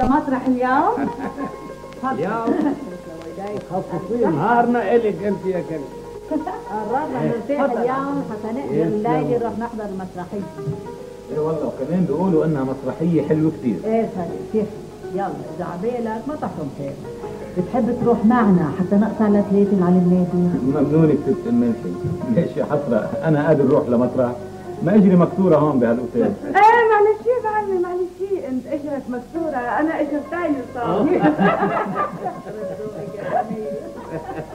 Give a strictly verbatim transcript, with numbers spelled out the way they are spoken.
مسرح اليوم؟ اليوم خصصين نهارنا إلك أنت يا كلب. قررنا نرتاح اليوم حتى نقدر الليلة نروح نحضر المسرحية. ايه والله، وكمان بيقولوا انها مسرحية حلوة كتير. ايه صديق كيف؟ يلا اذا عبالك ما تحكم خير. بتحب تروح معنا حتى نقطع لثلاثة مع النادي؟ ممنونك ست المنشي. ليش يا حسرة انا قادر اروح لمطرح؟ ما اجري مكسورة هون بهالاوتيل. ايه معلش يا بعمي معلش، انت اجرك مكسورة انا اجر تاني صار.